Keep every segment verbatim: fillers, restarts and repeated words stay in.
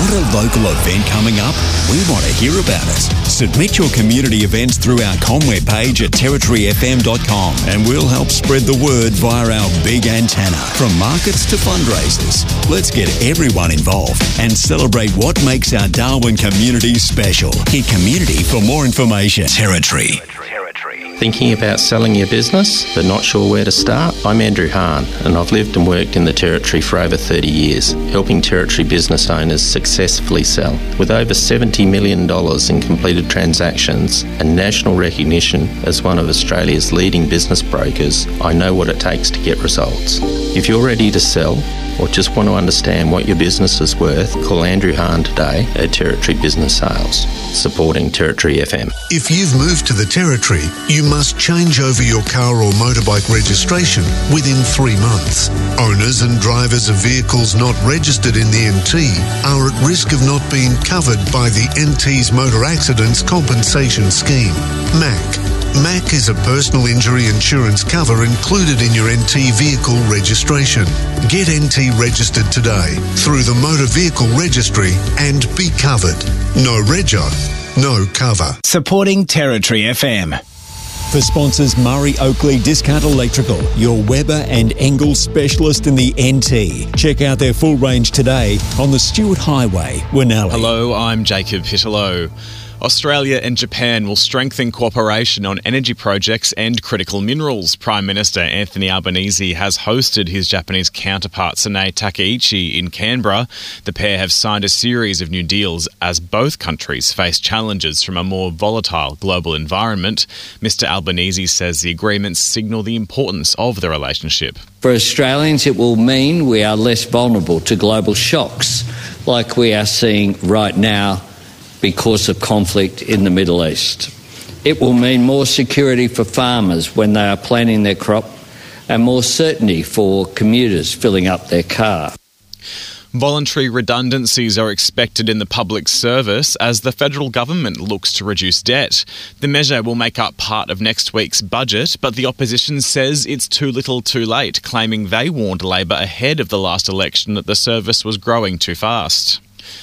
Got a local event coming up? We want to hear about it. Submit your community events through our Conweb page at territory f m dot com and we'll help spread the word via our big antenna. From markets to fundraisers, let's get everyone involved and celebrate what makes our Darwin community special. Hit community for more information. Territory. Thinking about selling your business but not sure where to start? I'm Andrew Hahn and I've lived and worked in the Territory for over thirty years, helping Territory business owners successfully sell. With over seventy million dollars in completed transactions and national recognition as one of Australia's leading business brokers, I know what it takes to get results. If you're ready to sell or just want to understand what your business is worth, call Andrew Hahn today at Territory Business Sales, supporting Territory F M. If you've moved to the Territory, you must change over your car or motorbike registration within three months. Owners and drivers of vehicles not registered in the N T are at risk of not being covered by the N T's Motor Accidents Compensation Scheme, M A C. M A C is a personal injury insurance cover included in your N T vehicle registration. Get N T registered today through the Motor Vehicle Registry and be covered. No rego, no cover. Supporting Territory F M. For sponsors Murray Oakley Discount Electrical, your Weber and Engel specialist in the N T. Check out their full range today on the Stewart Highway, Winnellie. Hello, I'm Jacob Hitalo. Australia and Japan will strengthen cooperation on energy projects and critical minerals. Prime Minister Anthony Albanese has hosted his Japanese counterpart Sanae Takaichi in Canberra. The pair have signed a series of new deals as both countries face challenges from a more volatile global environment. Mister Albanese says the agreements signal the importance of the relationship. For Australians, it will mean we are less vulnerable to global shocks like we are seeing right now because of conflict in the Middle East. It will mean more security for farmers when they are planting their crop and more certainty for commuters filling up their car. Voluntary redundancies are expected in the public service as the federal government looks to reduce debt. The measure will make up part of next week's budget, but the opposition says it's too little too late, claiming they warned Labor ahead of the last election that the service was growing too fast.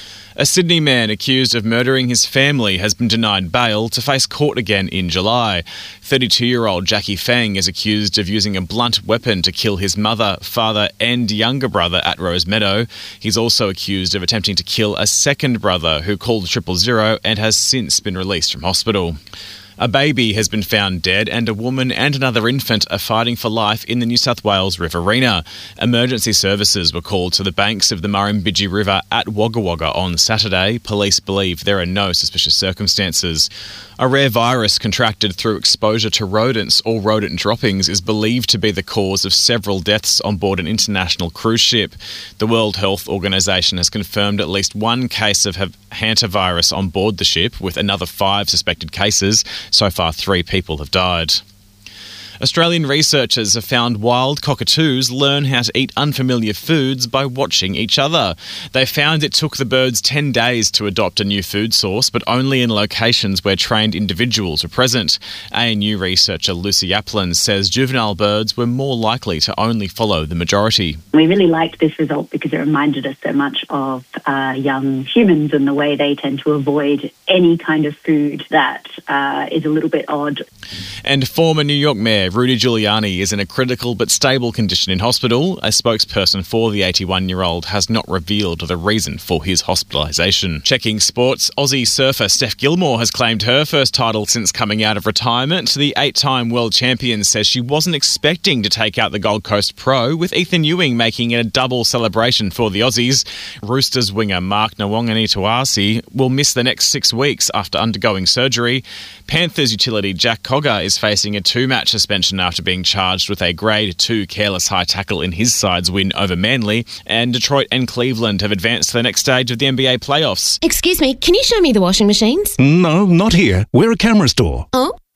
A Sydney man accused of murdering his family has been denied bail to face court again in July. thirty-two-year-old Jackie Fang is accused of using a blunt weapon to kill his mother, father and younger brother at Rosemeadow. He's also accused of attempting to kill a second brother who called triple zero and has since been released from hospital. A baby has been found dead and a woman and another infant are fighting for life in the New South Wales Riverina. Emergency services were called to the banks of the Murrumbidgee River at Wagga Wagga on Saturday. Police believe there are no suspicious circumstances. A rare virus contracted through exposure to rodents or rodent droppings is believed to be the cause of several deaths on board an international cruise ship. The World Health Organization has confirmed at least one case of hantavirus on board the ship, with another five suspected cases. So far, three people have died. Australian researchers have found wild cockatoos learn how to eat unfamiliar foods by watching each other. They found it took the birds ten days to adopt a new food source, but only in locations where trained individuals were present. A N U researcher Lucy Aplin says juvenile birds were more likely to only follow the majority. We really liked this result because it reminded us so much of uh, young humans and the way they tend to avoid any kind of food that uh, is a little bit odd. And former New York Mayor Rudy Giuliani is in a critical but stable condition in hospital. A spokesperson for the eighty-one-year-old has not revealed the reason for his hospitalisation. Checking sports, Aussie surfer Steph Gilmore has claimed her first title since coming out of retirement. The eight-time world champion says she wasn't expecting to take out the Gold Coast Pro, with Ethan Ewing making it a double celebration for the Aussies. Roosters winger Mark Nawaqanitawase will miss the next six weeks after undergoing surgery. Panthers utility Jack Cogger is facing a two-match suspension after being charged with a Grade two careless high tackle in his side's win over Manly. And Detroit and Cleveland have advanced to the next stage of the N B A playoffs. Excuse me, can you show me the washing machines? No, not here. We're a camera store. Oh?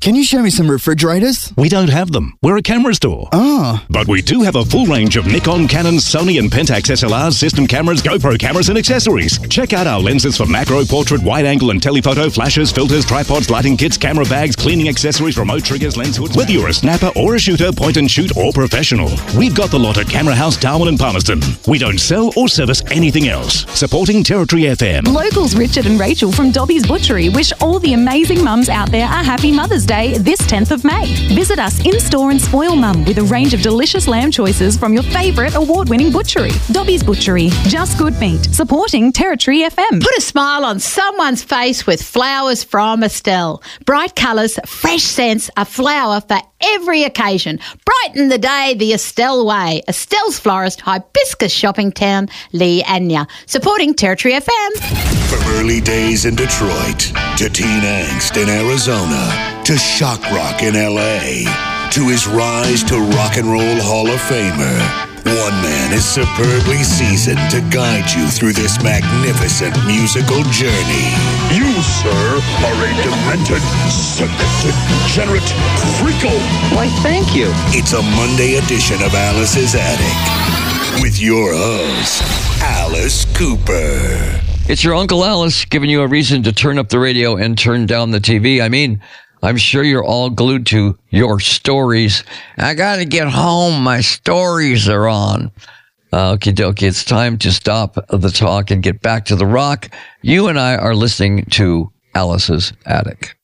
can you show me some refrigerators? We don't have them. We're a camera store. Oh. But we do have a full range of Nikon, Canon, Sony and Pentax S L Rs, system cameras, GoPro cameras and accessories. Check out our lenses for macro, portrait, wide angle and telephoto, flashes, filters, tripods, lighting kits, camera bags, cleaning accessories, remote triggers, lens hoods. Whether you're a snapper or a shooter, point and shoot or professional, we've got the lot at Camera House, Darwin and Palmerston. We don't sell or service anything else. Supporting Territory F M. Locals Richard and Rachel from Dobby's Butchery wish all the amazing mums out there a happy Mother's Day this tenth of May. Visit us in-store and spoil mum with a range of delicious lamb choices from your favourite award-winning butchery. Dobby's Butchery, just good meat. Supporting Territory F M. Put a smile on someone's face with flowers from Estelle. Bright colours, fresh scents, a flower for every occasion. Brighten the day the Estelle way. Estelle's Florist, Hibiscus Shopping Town, Lee Anya. Supporting Territory F M. From early days in Detroit, to teen angst in Arizona, to shock rock in L A, to his rise to Rock and Roll Hall of Famer, one man is superbly seasoned to guide you through this magnificent musical journey. You, sir, are a demented, seductive, degenerate freako. Why, thank you. It's a Monday edition of Alice's Attic with your host, Alice Cooper. It's your Uncle Alice giving you a reason to turn up the radio and turn down the T V. I mean, I'm sure you're all glued to your stories. I gotta get home. My stories are on. Uh, okie dokie. It's time to stop the talk and get back to the rock. You and I are listening to Alice's Attic.